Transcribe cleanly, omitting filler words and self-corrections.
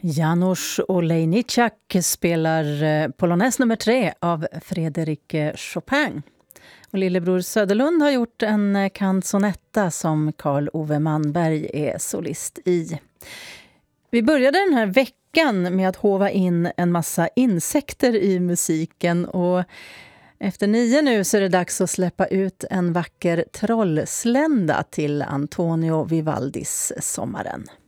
Janusz Olejniczak spelar Polonaise nummer 3 av Frédéric Chopin. Och lillebror Söderlund har gjort en canzonetta som Carl Ove Manberg är solist i. Vi började den här veckan med att hova in en massa insekter i musiken, och efter 9 nu så är det dags att släppa ut en vacker trollslända till Antonio Vivaldis Sommaren.